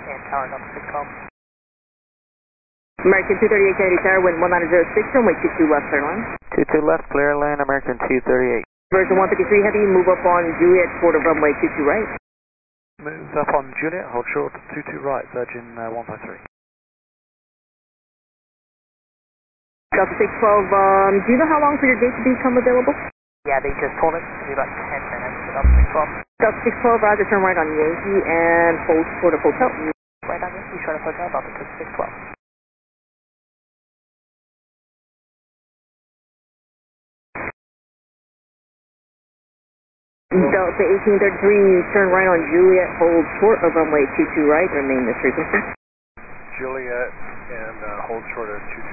And tower Delta 612. American 238 Kennedy Tower, wind 1906, runway 22 left, turn line. 22 left, clear land, American 238. Version 153 Heavy, move up on Juliet, quarter runway 22 right. Moves up on Juliet, hold short, 22 right, Virgin 153. Delta 612, do you know how long for your gate to become available? Yeah, they just told us to be about 10 minutes for Delta 612. Delta 612, roger, turn right on Yankee and hold short of hotel. Right on Yankee, short of hotel, Delta 612. Delta 1833, turn right on Juliet, hold short of runway 22 right, remain this frequency. Juliet and hold short of 22